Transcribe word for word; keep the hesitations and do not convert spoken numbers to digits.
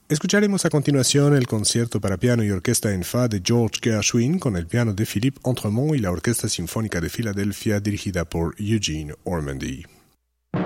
Escucharemos a continuación el concierto para piano y orquesta en fa de George Gershwin con el piano de Philippe Entremont y la Orquesta Sinfónica de Filadelfia dirigida por Eugene Ormandy.